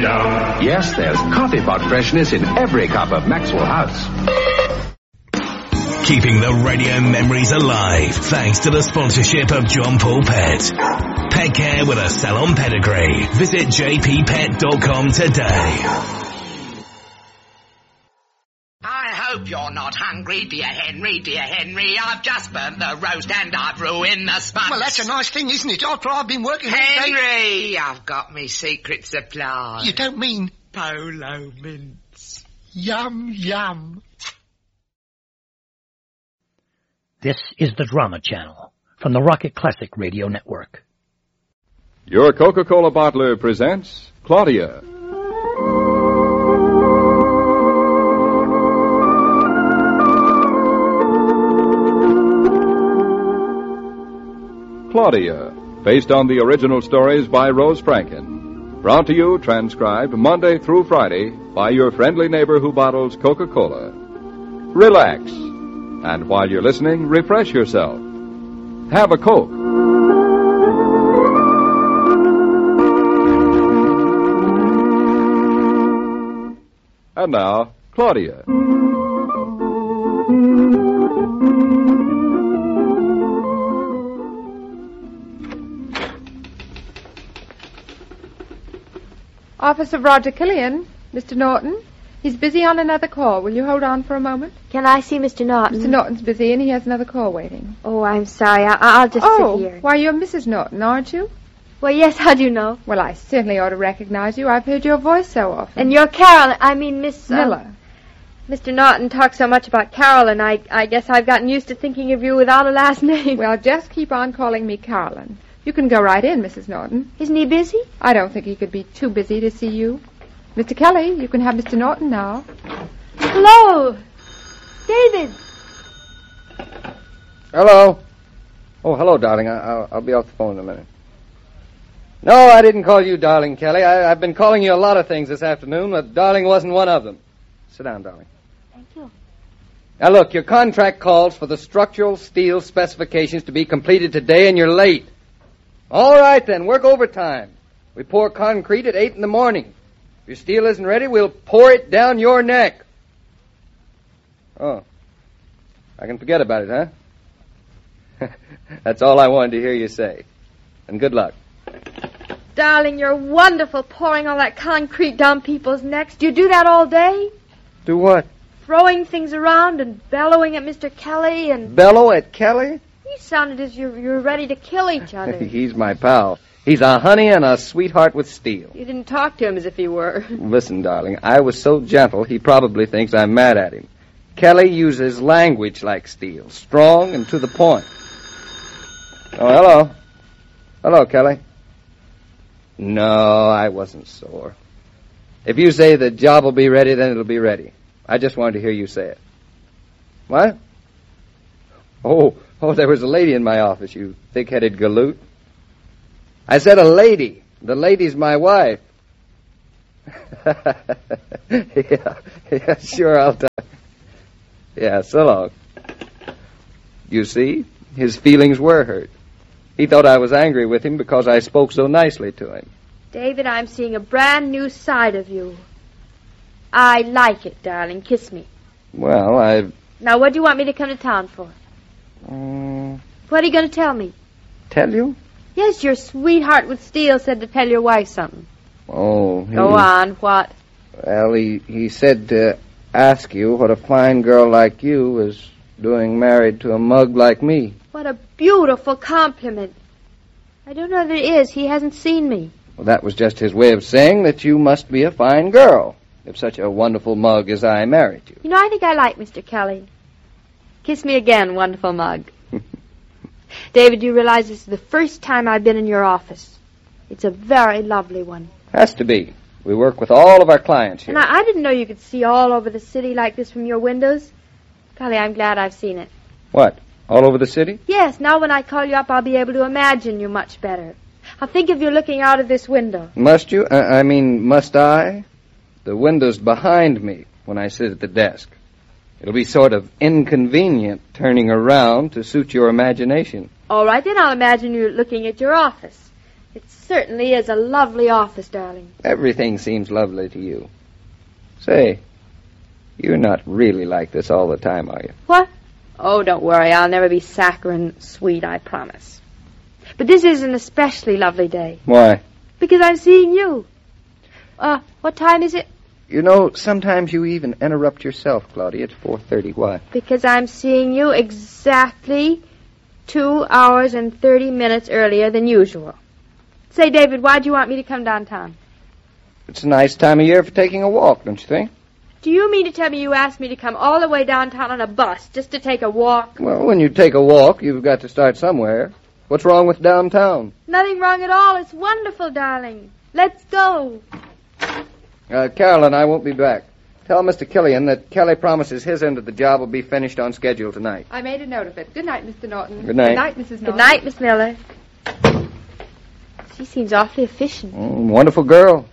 Yes, there's coffee pot freshness in every cup of Maxwell House. Keeping the radio memories alive thanks to the sponsorship of John Paul Pet. Pet care with a salon pedigree. Visit jppet.com today. I hope you're not hungry, dear Henry, dear Henry. I've just burnt the roast and I've ruined the sponge. Well, that's a nice thing, isn't it? After I've been working all day... Henry, I've got me secret supply. You don't mean... Polo mints. Yum, yum. This is the Drama Channel from the Rocket Classic Radio Network. Your Coca-Cola bottler presents Claudia. Claudia, based on the original stories by Rose Franken. Brought to you, transcribed Monday through Friday by your friendly neighbor who bottles Coca-Cola. Relax, and while you're listening, refresh yourself. Have a Coke. And now, Claudia. Office of Roger Killian. Mr. Norton. He's busy on another call. Will you hold on for a moment? Can I see Mr. Norton? Mr. Norton's busy and he has another call waiting. Oh, I'm sorry. I'll just sit here. Why, you're Mrs. Norton, aren't you? Well, yes, how do you know? Well, I certainly ought to recognize you. I've heard your voice so often. And you're Carol. I mean, Miss... Miller. Mr. Norton talks so much about Carolyn, I guess I've gotten used to thinking of you without a last name. Well, just keep on calling me Carolyn. You can go right in, Mrs. Norton. Isn't he busy? I don't think he could be too busy to see you. Mr. Kelly, you can have Mr. Norton now. Hello. David. Hello. Oh, hello, darling. I'll be off the phone in a minute. No, I didn't call you darling, Kelly. I've been calling you a lot of things this afternoon, but darling wasn't one of them. Sit down, darling. Thank you. Now, look, your contract calls for the structural steel specifications to be completed today, and you're late. All right, then. Work overtime. We pour concrete at 8 in the morning. If your steel isn't ready, we'll pour it down your neck. Oh. I can forget about it, huh? That's all I wanted to hear you say. And good luck. Darling, you're wonderful pouring all that concrete down people's necks. Do you do that all day? Do what? Throwing things around and bellowing at Mr. Kelly and... Bellow at Kelly? You sounded as you're ready to kill each other. He's my pal. He's a honey and a sweetheart with steel. You didn't talk to him as if he were. Listen, darling, I was so gentle, he probably thinks I'm mad at him. Kelly uses language like steel, strong and to the point. Oh, hello. Hello, Kelly. No, I wasn't sore. If you say the job will be ready, then it'll be ready. I just wanted to hear you say it. What? Oh, there was a lady in my office, you thick-headed galoot. I said a lady. The lady's my wife. Yeah, sure, I'll tell. Yeah, so long. You see, his feelings were hurt. He thought I was angry with him because I spoke so nicely to him. David, I'm seeing a brand new side of you. I like it, darling. Kiss me. Well, Now, what do you want me to come to town for? What are you going to tell me? Tell you? Yes, your sweetheart with steel said to tell your wife something. Oh, Go on, what? Well, he said to ask you what a fine girl like you was doing married to a mug like me. What a beautiful compliment. I don't know that it is. He hasn't seen me. Well, that was just his way of saying that you must be a fine girl, if such a wonderful mug as I married you. You know, I think I like Mr. Kelly. Kiss me again, wonderful mug. David, you realize this is the first time I've been in your office. It's a very lovely one. Has to be. We work with all of our clients here. And I didn't know you could see all over the city like this from your windows. Golly, I'm glad I've seen it. What? All over the city? Yes, now when I call you up, I'll be able to imagine you much better. I'll think of you looking out of this window. Must you? Must I? The window's behind me when I sit at the desk. It'll be sort of inconvenient turning around to suit your imagination. All right, then I'll imagine you looking at your office. It certainly is a lovely office, darling. Everything seems lovely to you. Say, you're not really like this all the time, are you? What? Oh, don't worry. I'll never be saccharine sweet, I promise. But this is an especially lovely day. Why? Because I'm seeing you. What time is it? You know, sometimes you even interrupt yourself, Claudia. It's 4:30. Why? Because I'm seeing you exactly 2 hours and 30 minutes earlier than usual. Say, David, why do you want me to come downtown? It's a nice time of year for taking a walk, don't you think? Do you mean to tell me you asked me to come all the way downtown on a bus just to take a walk? Well, when you take a walk, you've got to start somewhere. What's wrong with downtown? Nothing wrong at all. It's wonderful, darling. Let's go. Carolyn, I won't be back. Tell Mr. Killian that Kelly promises his end of the job will be finished on schedule tonight. I made a note of it. Good night, Mr. Norton. Good night. Good night, Mrs. Norton. Good night, Miss Miller. She seems awfully efficient. Wonderful girl.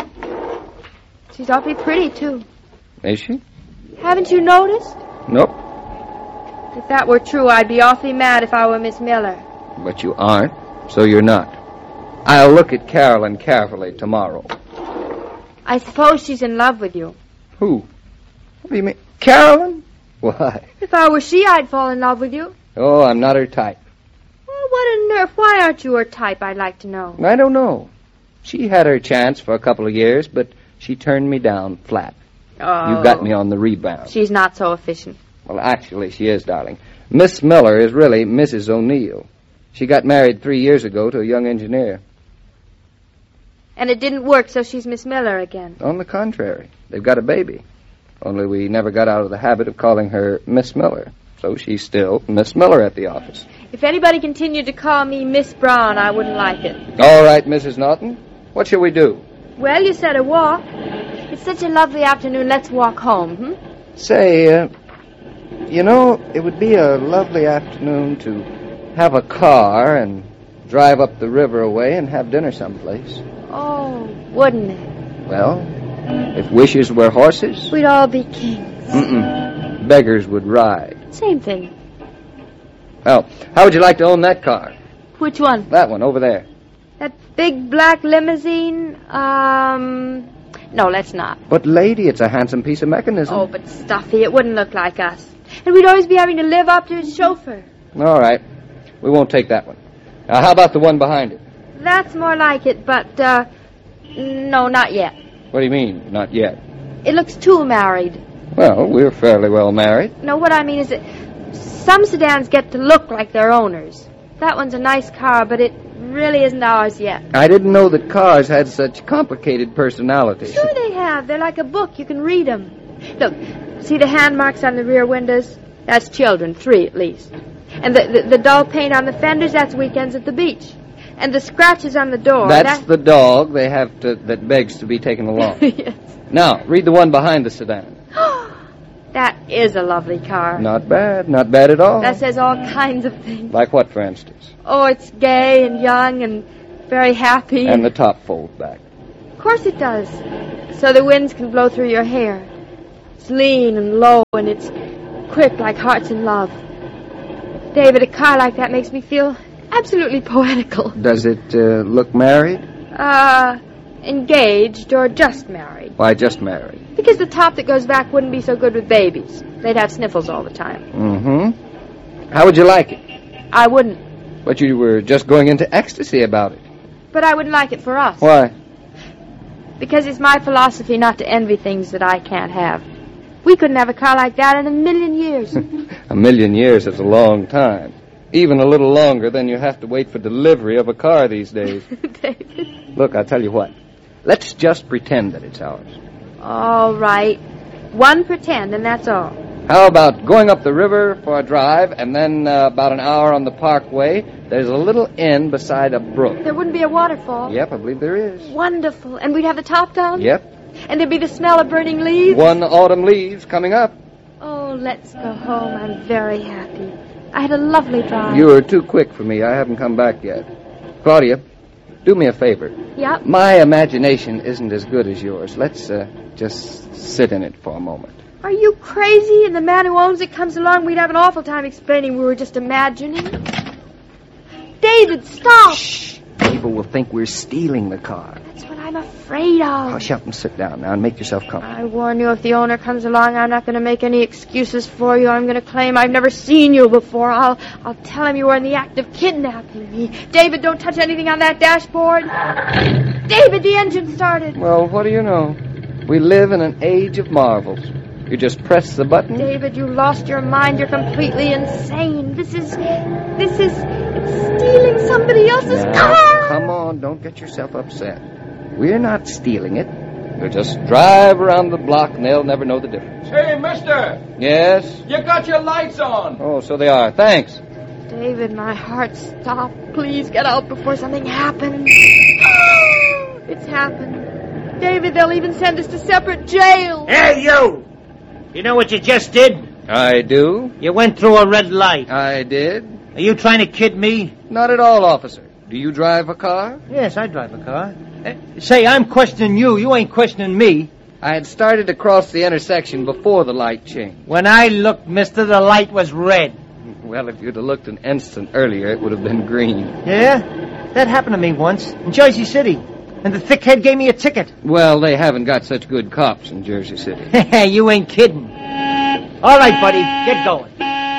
She's awfully pretty, too. Is she? Haven't you noticed? Nope. If that were true, I'd be awfully mad if I were Miss Miller. But you aren't, so you're not. I'll look at Carolyn carefully tomorrow. I suppose she's in love with you. Who? What do you mean? Carolyn? Why? If I were she, I'd fall in love with you. Oh, I'm not her type. Oh, what a nerve. Why aren't you her type, I'd like to know. I don't know. She had her chance for a couple of years, but she turned me down flat. Oh. You got me on the rebound. She's not so efficient. Well, actually, she is, darling. Miss Miller is really Mrs. O'Neill. She got married 3 years ago to a young engineer. And it didn't work, so she's Miss Miller again. On the contrary, they've got a baby. Only we never got out of the habit of calling her Miss Miller. So she's still Miss Miller at the office. If anybody continued to call me Miss Brown, I wouldn't like it. All right, Mrs. Norton. What shall we do? Well, you said a walk. It's such a lovely afternoon. Let's walk home, Say, you know, it would be a lovely afternoon to have a car and drive up the river away and have dinner someplace. Oh, wouldn't it? Well, if wishes were horses... We'd all be kings. Beggars would ride. Same thing. Well, how would you like to own that car? Which one? That one, over there. That big black limousine? No, let's not. But, lady, it's a handsome piece of mechanism. Oh, but stuffy. It wouldn't look like us. And we'd always be having to live up to his chauffeur. All right. We won't take that one. Now, how about the one behind it? That's more like it, but, no, not yet. What do you mean, not yet? It looks too married. Well, we're fairly well married. No, what I mean is that some sedans get to look like their owners. That one's a nice car, but it really isn't ours yet. I didn't know that cars had such complicated personalities. Sure they have. They're like a book. You can read them. Look, see the hand marks on the rear windows? That's children, 3 at least. And the dull paint on the fenders, that's weekends at the beach. And the scratches on the door. That's the dog they have that begs to be taken along. Yes. Now, read the one behind the sedan. That is a lovely car. Not bad. Not bad at all. That says all kinds of things. Like what, for instance? Oh, it's gay and young and very happy. And the top folds back. Of course it does. So the winds can blow through your hair. It's lean and low and it's quick like hearts in love. David, a car like that makes me feel absolutely poetical. Does it look married? Engaged or just married. Why just married? Because the top that goes back wouldn't be so good with babies. They'd have sniffles all the time. How would you like it? I wouldn't. But you were just going into ecstasy about it. But I wouldn't like it for us. Why? Because it's my philosophy not to envy things that I can't have. We couldn't have a car like that in a million years. A million years is a long time. Even a little longer than you have to wait for delivery of a car these days. David. Look, I'll tell you what. Let's just pretend that it's ours. All right. One pretend, and that's all. How about going up the river for a drive, and then about an hour on the parkway, there's a little inn beside a brook. There wouldn't be a waterfall? Yep, I believe there is. Wonderful. And we'd have the top down? Yep. And there'd be the smell of burning leaves? One autumn leaves coming up. Oh, let's go home. I'm very happy. I had a lovely drive. You were too quick for me. I haven't come back yet. Claudia, do me a favor. Yep. My imagination isn't as good as yours. Let's just sit in it for a moment. Are you crazy? And the man who owns it comes along, we'd have an awful time explaining we were just imagining. David, stop! Shh! Keep people will think we're stealing the car. That's what I'm afraid of. Hush up and sit down now and make yourself comfortable. I warn you, if the owner comes along, I'm not going to make any excuses for you. I'm going to claim I've never seen you before. I'll tell him you were in the act of kidnapping me. David, don't touch anything on that dashboard. David, the engine started. Well, what do you know? We live in an age of marvels. You just press the button. David, you lost your mind. You're completely insane. It's stealing somebody else's car. Come on, don't get yourself upset. We're not stealing it. We'll just drive around the block and they'll never know the difference. Hey, mister! Yes? You got your lights on! Oh, so they are. Thanks. David, my heart stopped. Please get out before something happens. It's happened. David, they'll even send us to separate jails. Hey, you! You know what you just did? I do. You went through a red light. I did. Are you trying to kid me? Not at all, officer. Do you drive a car? Yes, I drive a car. Say, I'm questioning you. You ain't questioning me. I had started to cross the intersection before the light changed. When I looked, mister, the light was red. Well, if you'd have looked an instant earlier, it would have been green. Yeah? That happened to me once in Jersey City. And the thickhead gave me a ticket. Well, they haven't got such good cops in Jersey City. You ain't kidding. All right, buddy, get going.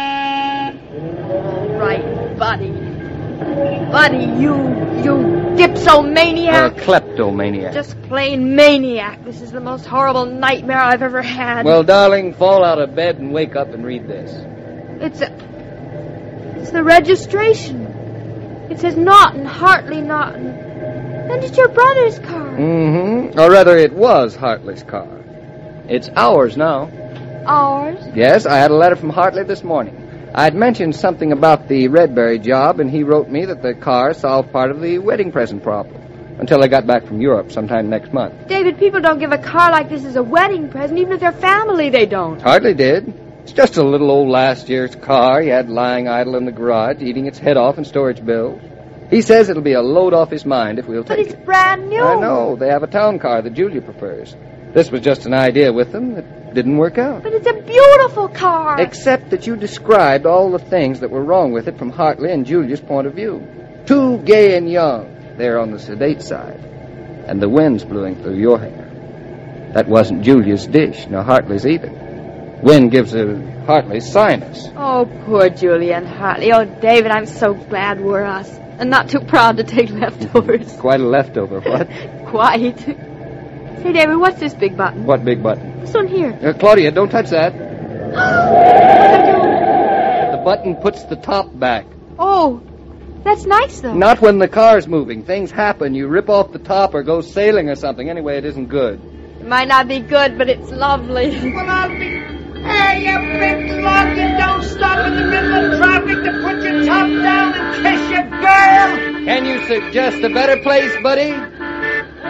All right, buddy. Buddy, you dipsomaniac. Kleptomaniac. Just plain maniac. This is the most horrible nightmare I've ever had. Well, darling, fall out of bed and wake up and read this. It's the registration. It says Naughton, Hartley Naughton. And it's your brother's car. Mm-hmm. Or rather, it was Hartley's car. It's ours now. Ours? Yes, I had a letter from Hartley this morning. I'd mentioned something about the Redbury job, and he wrote me that the car solved part of the wedding present problem. Until I got back from Europe sometime next month. David, people don't give a car like this as a wedding present. Even if they're family, they don't. Hartley did. It's just a little old last year's car he had lying idle in the garage, eating its head off in storage bills. He says it'll be a load off his mind if we'll take it. But it's brand new. I know. They have a town car that Julia prefers. This was just an idea with them that didn't work out. But it's a beautiful car. Except that you described all the things that were wrong with it from Hartley and Julia's point of view. Too gay and young. They're on the sedate side. And the wind's blowing through your hair. That wasn't Julia's dish, nor Hartley's either. Wind gives Hartley sinus. Oh, poor Julia and Hartley. Oh, David, I'm so glad we're us. And not too proud to take leftovers. Quite a leftover, what? Quite. Say, David, what's this big button? What big button? This one here. Claudia, don't touch that. What's it do? The button puts the top back. Oh, that's nice, though. Not when the car's moving. Things happen. You rip off the top or go sailing or something. Anyway, it isn't good. It might not be good, but it's lovely. Well, I'll be... Hey, you big slug, you don't stop in the middle of traffic to put your top down and kiss your girl! Can you suggest a better place, buddy?